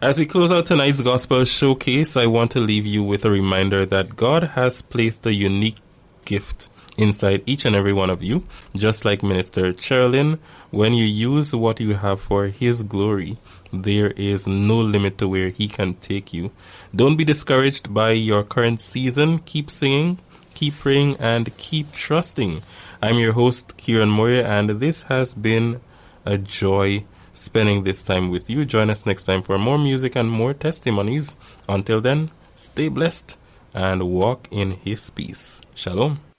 As we close out tonight's Gospel Showcase, I want to leave you with a reminder that God has placed a unique gift inside each and every one of you. Just like Minister Cherlin, when you use what you have for His glory, there is no limit to where He can take you. Don't be discouraged by your current season. Keep singing, keep praying, and keep trusting. I'm your host, Kieran Moria, and this has been a joy spending this time with you. Join us next time for more music and more testimonies. Until then, stay blessed and walk in His peace. Shalom.